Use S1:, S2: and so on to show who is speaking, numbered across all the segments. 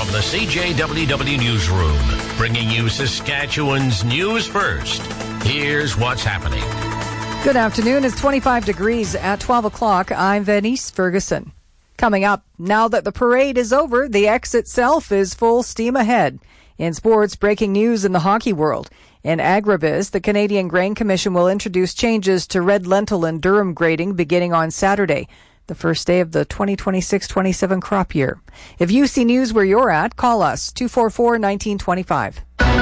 S1: From the CJWW Newsroom, bringing you Saskatchewan's news first. Here's what's happening.
S2: Good afternoon. It's 25 degrees at 12 o'clock. I'm Venice Ferguson. Coming up, now that the parade is over, the X itself is full steam ahead. In sports, breaking news in the hockey world. In agribiz, the Canadian Grain Commission will introduce changes to red lentil and durum grading beginning on Saturday, the first day of the 2026-27 crop year. If you see news where you're at, call us, 244-1925.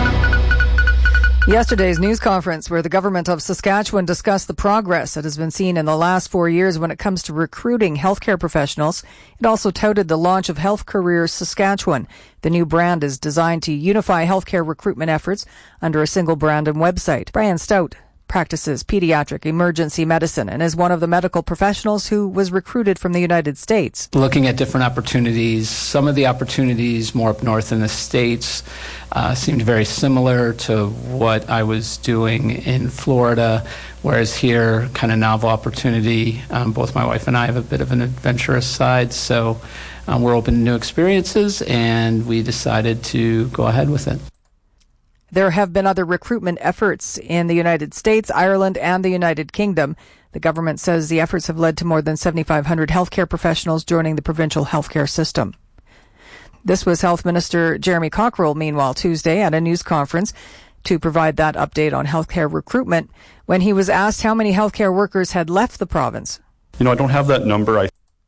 S2: Yesterday's news conference where the government of Saskatchewan discussed the progress that has been seen in the last 4 years when it comes to recruiting healthcare professionals. It also touted the launch of Health Careers Saskatchewan. The new brand is designed to unify healthcare recruitment efforts under a single brand and website. Brian Stout practices pediatric emergency medicine and is one of the medical professionals who was recruited from the United States.
S3: Looking at different opportunities, some of the opportunities more up north in the States seemed very similar to what I was doing in Florida, whereas here, kind of novel opportunity. Both my wife and I have a bit of an adventurous side, so we're open to new experiences, and we decided to go ahead with it.
S2: There have been other recruitment efforts in the United States, Ireland, and the United Kingdom. The government says the efforts have led to more than 7,500 healthcare professionals joining the provincial healthcare system. This was Health Minister Jeremy Cockrell, meanwhile, Tuesday at a news conference to provide that update on healthcare recruitment when he was asked how many healthcare workers had left the province.
S4: I don't have that number.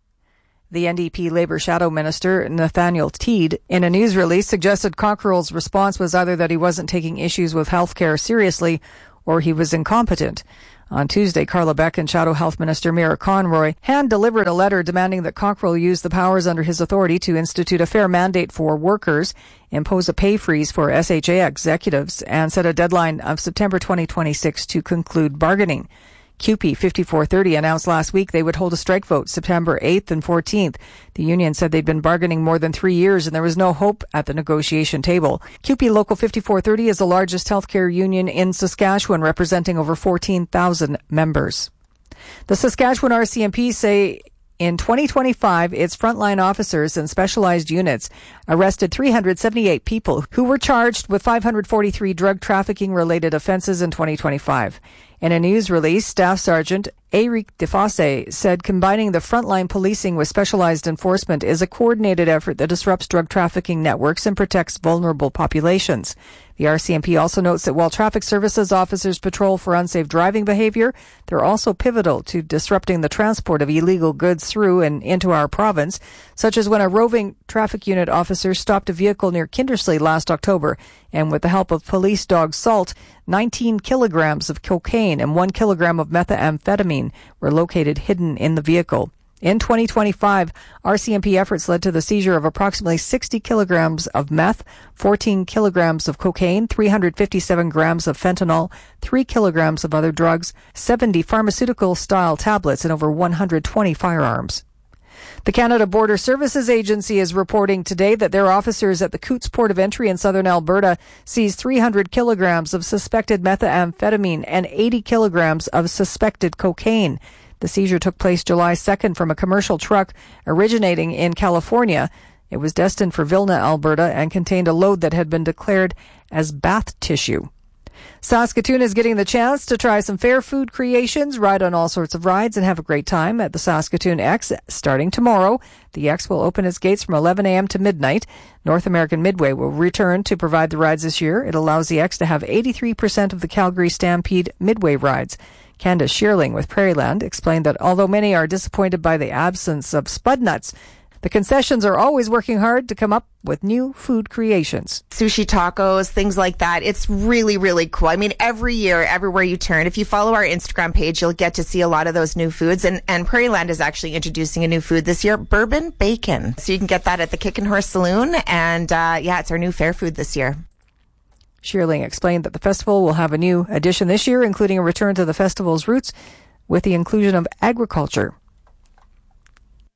S2: The NDP Labour Shadow Minister, Nathaniel Teed, in a news release suggested Cockrell's response was either that he wasn't taking issues with healthcare seriously or he was incompetent. On Tuesday, Carla Beck and Shadow Health Minister Mira Conroy hand-delivered a letter demanding that Cockrell use the powers under his authority to institute a fair mandate for workers, impose a pay freeze for SHA executives, and set a deadline of September 2026 to conclude bargaining. CUPE 5430 announced last week they would hold a strike vote September 8th and 14th. The union said they'd been bargaining more than 3 years and there was no hope at the negotiation table. CUPE Local 5430 is the largest healthcare union in Saskatchewan, representing over 14,000 members. The Saskatchewan RCMP say in 2025, its frontline officers and specialized units arrested 378 people who were charged with 543 drug trafficking-related offences in 2025. In a news release, Staff Sergeant Eric Defosse said combining the frontline policing with specialized enforcement is a coordinated effort that disrupts drug trafficking networks and protects vulnerable populations. The RCMP also notes that while traffic services officers patrol for unsafe driving behavior, they're also pivotal to disrupting the transport of illegal goods through and into our province, such as when a roving traffic unit officer stopped a vehicle near Kindersley last October, and with the help of police dog Salt, 19 kilograms of cocaine and 1 kilogram of methamphetamine were located hidden in the vehicle. In 2025, RCMP efforts led to the seizure of approximately 60 kilograms of meth, 14 kilograms of cocaine, 357 grams of fentanyl, 3 kilograms of other drugs, 70 pharmaceutical-style tablets, and over 120 firearms. The Canada Border Services Agency is reporting today that their officers at the Coutts Port of Entry in southern Alberta seized 300 kilograms of suspected methamphetamine and 80 kilograms of suspected cocaine. The seizure took place July 2nd from a commercial truck originating in California. It was destined for Vilna, Alberta, and contained a load that had been declared as bath tissue. Saskatoon is getting the chance to try some fair food creations, ride on all sorts of rides, and have a great time at the Saskatoon X starting tomorrow. The X will open its gates from 11 a.m. to midnight. North American Midway will return to provide the rides this year. It allows the X to have 83% of the Calgary Stampede Midway rides. Candace Shearling with Prairieland explained that although many are disappointed by the absence of spud nuts, the concessions are always working hard to come up with new food creations.
S5: Sushi tacos, things like that. It's really, really cool. I mean, every year, everywhere you turn, if you follow our Instagram page, you'll get to see a lot of those new foods. And Prairieland is actually introducing a new food this year, bourbon bacon. So you can get that at the Kick and Horse Saloon. And it's our new fair food this year.
S2: Shearling explained that the festival will have a new addition this year, including a return to the festival's roots with the inclusion of agriculture.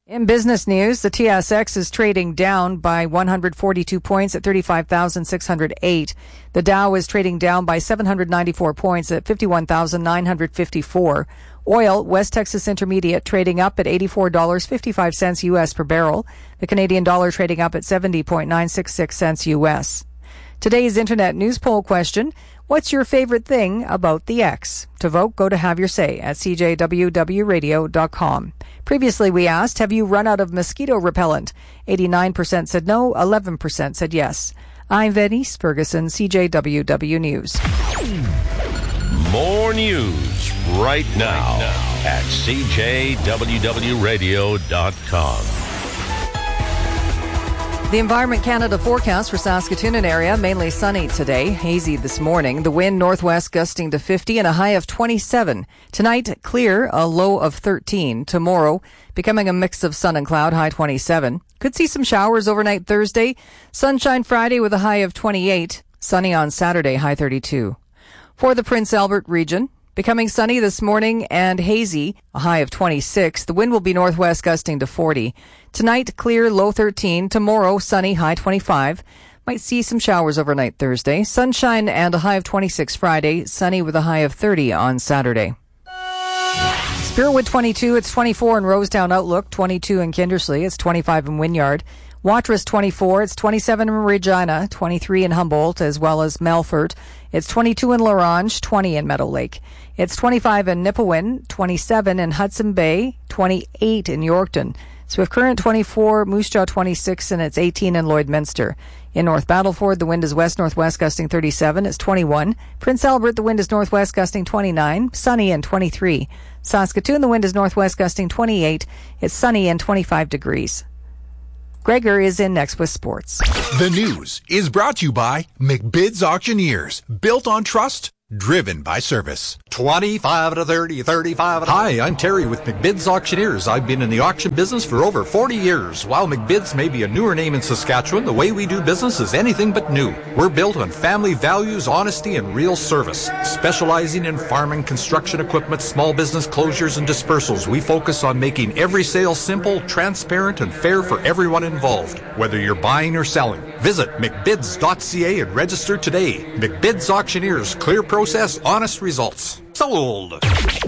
S2: In business news, the TSX is trading down by 142 points at 35,608. The Dow is trading down by 794 points at 51,954. Oil, West Texas Intermediate, trading up at $84.55 U.S. per barrel. The Canadian dollar trading up at 70.966 cents U.S. Today's Internet news poll question: what's your favorite thing about the X? To vote, go to Have Your Say at cjwwradio.com. Previously, we asked, have you run out of mosquito repellent? 89% said no, 11% said yes. I'm Venice Ferguson, CJWW News.
S1: More news right now at cjwwradio.com.
S2: The Environment Canada forecast for Saskatoon and area, mainly sunny today, hazy this morning. The wind northwest gusting to 50 and a high of 27. Tonight, clear, a low of 13. Tomorrow, becoming a mix of sun and cloud, high 27. Could see some showers overnight Thursday. Sunshine Friday with a high of 28. Sunny on Saturday, high 32. For the Prince Albert region, becoming sunny this morning and hazy, a high of 26. The wind will be northwest gusting to 40. Tonight, clear, low 13. Tomorrow, sunny, high 25. Might see some showers overnight Thursday. Sunshine and a high of 26 Friday. Sunny with a high of 30 on Saturday. Spearwood 22, it's 24 in Rosedowne Outlook, 22 in Kindersley, it's 25 in Wynyard. Watrous 24, it's 27 in Regina, 23 in Humboldt, as well as Melfort. It's 22 in Larange, 20 in Meadow Lake. It's 25 in Nipawin, 27 in Hudson Bay, 28 in Yorkton. Swift Current 24, Moose Jaw 26, and it's 18 in Lloydminster. In North Battleford, the wind is west-northwest gusting 37, it's 21. Prince Albert, the wind is northwest gusting 29, sunny and 23. Saskatoon, the wind is northwest gusting 28, it's sunny and 25 degrees. Gregor is in next with sports.
S6: The news is brought to you by McBid's Auctioneers. Built on trust, driven by service.
S7: 25 to 30, 35 to... Hi, I'm Terry with McBid's Auctioneers. I've been in the auction business for over 40 years. While McBid's may be a newer name in Saskatchewan, the way we do business is anything but new. We're built on family values, honesty, and real service. Specializing in farming, construction equipment, small business closures, and dispersals, we focus on making every sale simple, transparent, and fair for everyone involved, whether you're buying or selling. Visit McBids.ca and register today. McBid's Auctioneers, clear process, honest results. Sold.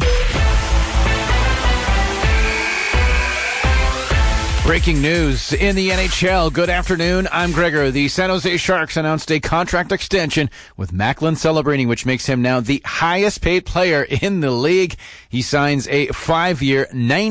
S8: Breaking news in the NHL. Good afternoon. I'm Gregor. The San Jose Sharks announced a contract extension with Macklin Celebrating, which makes him now the highest paid player in the league. He signs a 5-year,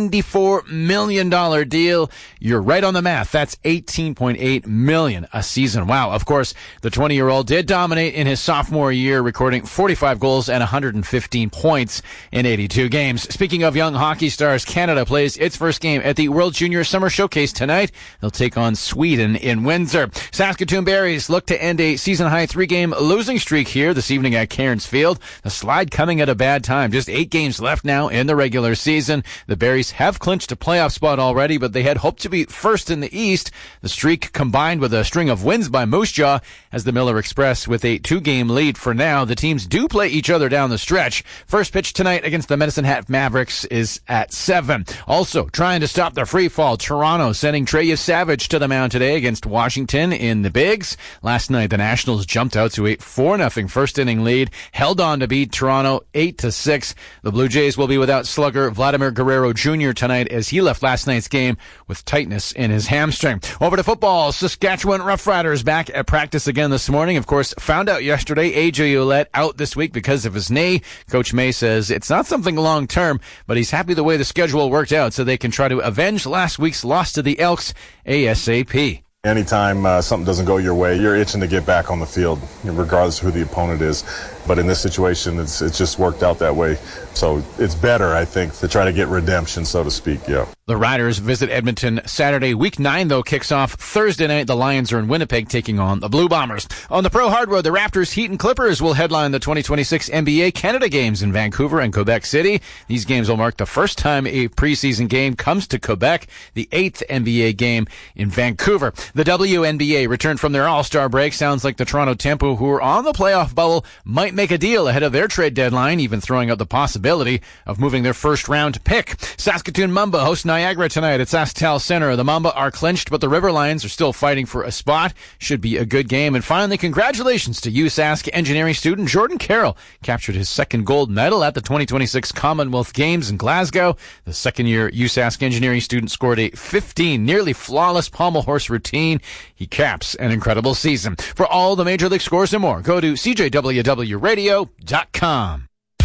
S8: $94 million deal. You're right on the math. That's $18.8 million a season. Wow. Of course, the 20-year-old did dominate in his sophomore year, recording 45 goals and 115 points in 82 games. Speaking of young hockey stars, Canada plays its first game at the World Junior Summer Showcase tonight. They'll take on Sweden in Windsor. Saskatoon Berries look to end a season-high 3-game losing streak here this evening at Cairns Field. The slide coming at a bad time. Just 8 games left now in the regular season. The Berries have clinched a playoff spot already, but they had hoped to be first in the East. The streak, combined with a string of wins by Moose Jaw, has the Miller Express with a 2-game lead for now. The teams do play each other down the stretch. First pitch tonight against the Medicine Hat Mavericks is at 7. Also, trying to stop the free fall, Toronto sending Trey Savage to the mound today against Washington in the Bigs. Last night, the Nationals jumped out to a 4-0 first-inning lead, held on to beat Toronto 8-6. The Blue Jays will be without slugger Vladimir Guerrero Jr. tonight as he left last night's game with tightness in his hamstring. Over to football, Saskatchewan Roughriders back at practice again this morning. Of course, found out yesterday AJ Ouellette out this week because of his knee. Coach May says it's not something long-term, but he's happy the way the schedule worked out so they can try to avenge last week's loss to the Elks ASAP.
S9: Anytime something doesn't go your way, you're itching to get back on the field, regardless of who the opponent is. But in this situation, it's just worked out that way. So it's better, I think, to try to get redemption, so to speak, yeah.
S8: The Riders visit Edmonton Saturday. Week 9, though, kicks off Thursday night. The Lions are in Winnipeg taking on the Blue Bombers. On the Pro Hard Road, the Raptors, Heat, and Clippers will headline the 2026 NBA Canada Games in Vancouver and Quebec City. These games will mark the first time a preseason game comes to Quebec, the 8th NBA game in Vancouver. The WNBA returned from their All-Star break. Sounds like the Toronto Tempo, who are on the playoff bubble, might make a deal ahead of their trade deadline, even throwing out the possibility of moving their first-round pick. Saskatoon Mamba host Niagara tonight at SaskTel Center. The Mamba are clinched, but the River Lions are still fighting for a spot. Should be a good game. And finally, congratulations to USask engineering student Jordan Carroll. Captured his second gold medal at the 2026 Commonwealth Games in Glasgow. The second-year USask engineering student scored a 15, nearly flawless pommel horse routine. He caps an incredible season. For all the Major League scores and more, go to CJWWRadio.com.